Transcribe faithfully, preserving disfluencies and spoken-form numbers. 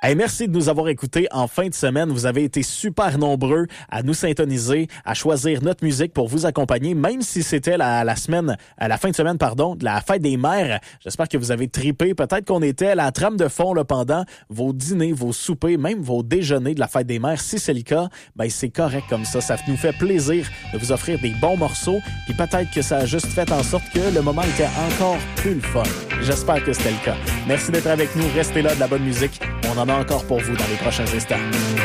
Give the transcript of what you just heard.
Hey, merci de nous avoir écoutés en fin de semaine. Vous avez été super nombreux à nous syntoniser, à choisir notre musique pour vous accompagner, même si c'était la, la semaine, la fin de semaine, pardon, de la fête des mères. J'espère que vous avez trippé. Peut-être qu'on était la trame de fond là, pendant vos dîners, vos soupers, même vos déjeuners de la fête des mères. Si c'est le cas, ben c'est correct comme ça. Ça nous fait plaisir de vous offrir des bons morceaux. Puis peut-être que ça a juste fait en sorte que le moment était encore plus le fun. J'espère que c'était le cas. Merci d'être avec nous. Restez là, de la bonne musique. On en a encore pour vous dans les prochains instants.